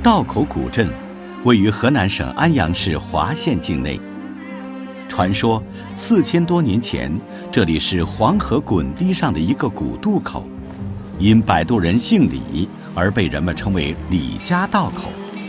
道口古镇位于河南省安阳市滑县境内。传说4000多年前，这里是黄河滚堤上的一个古渡口，因摆渡人姓李而被人们称为李家道口。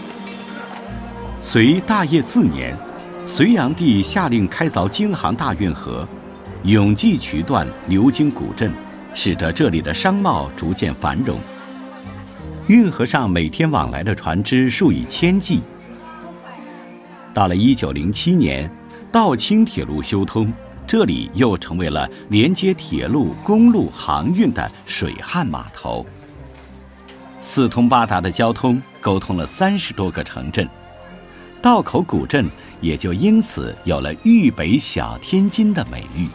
隋大业4年，隋炀帝下令开凿京杭大运河，永济渠段流经古镇，使得这里的商贸逐渐繁荣。运河上每天往来的船只数以千计。到了1907年，道清铁路修通，这里又成为了连接铁路、公路航运的水旱码头。四通八达的交通沟通了30多个城镇，道口古镇也就因此有了豫北小天津的美誉。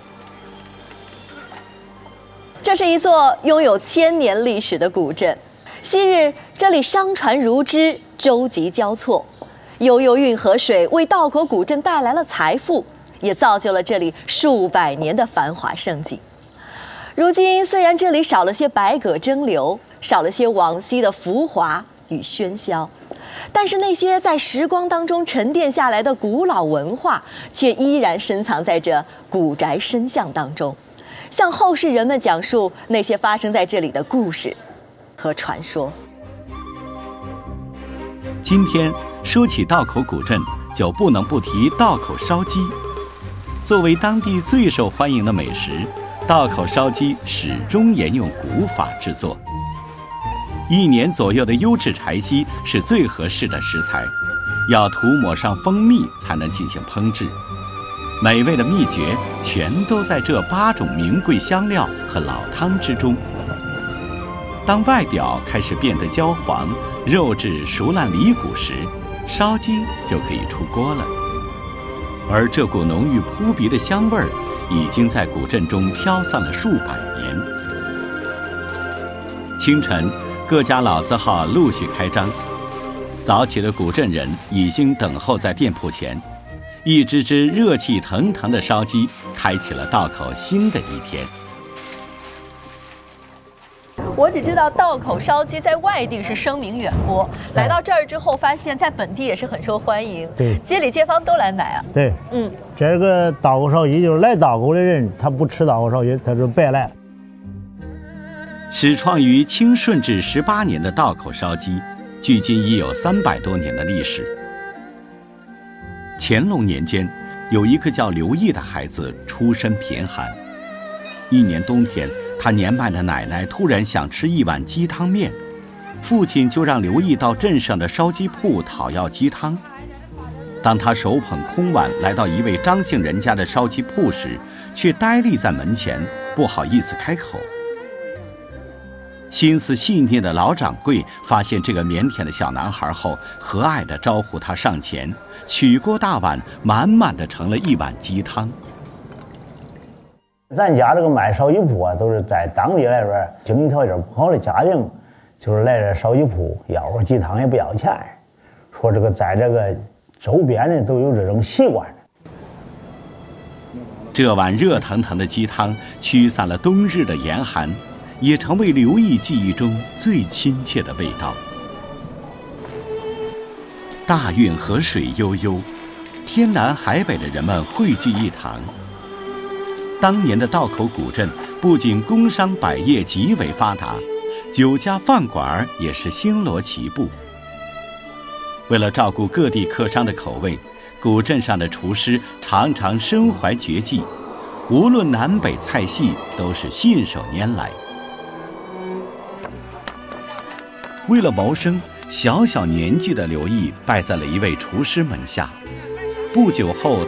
这是一座拥有1000年历史的古镇，昔日这里商船如织，舟楫交错，悠悠运河水为道口古镇带来了财富，也造就了这里数百年的繁华盛景。如今虽然这里少了些百舸争流，少了些往昔的浮华与喧嚣，但是那些在时光当中沉淀下来的古老文化，却依然深藏在这古宅深巷当中，向后世人们讲述那些发生在这里的故事和传说。 今天说起道口古镇，就不能不提道口烧鸡。作为当地最受欢迎的美食，道口烧鸡始终沿用古法制作。1年左右的优质柴鸡是最合适的食材，要涂抹上蜂蜜才能进行烹制。美味的秘诀全都在这8种名贵香料和老汤之中。当外表开始变得焦黄，肉质熟烂离骨时，烧鸡就可以出锅了。而这股浓郁扑鼻的香味儿，已经在古镇中飘散了数百年。清晨，各家老字号陆续开张，早起的古镇人已经等候在店铺前，一只只热气腾腾的烧鸡开启了道口新的一天。 我只知道道口烧鸡在外地是声名远播，来到这儿之后发现在本地也是很受欢迎， 对， 街里街坊都来买啊。 对，这个道口烧鸡就是来道口的人，他不吃道口烧鸡，他就白来了。 始创于清顺治18年的道口烧鸡，距今已有300多年的历史。乾隆年间，有一个叫刘毅的孩子出身贫寒，一年冬天，他年迈的奶奶突然想吃一碗鸡汤面，父亲就让刘毅到镇上的烧鸡铺讨要鸡汤。当他手捧空碗来到一位张姓人家的烧鸡铺时，却呆立在门前，不好意思开口。心思细腻的老掌柜发现这个腼腆的小男孩后，和蔼地招呼他上前，取过大碗，满满的盛了一碗鸡汤。 咱家这个卖烧鸡铺啊，都是在当地来说经济条件不好的家庭，就是来这烧鸡铺要碗鸡汤也不要钱，说这个在这个周边呢都有这种习惯。 这碗热腾腾的鸡汤驱散了冬日的严寒，也成为刘毅记忆中最亲切的味道。大运河水悠悠，天南海北的人们汇聚一堂。当年的道口古镇不仅工商百业极为发达，酒家饭馆也是星罗棋布。为了照顾各地客商的口味，古镇上的厨师常常身怀绝技，无论南北菜系都是信手拈来。为了谋生，小小年纪的刘毅拜在了一位厨师门下。不久后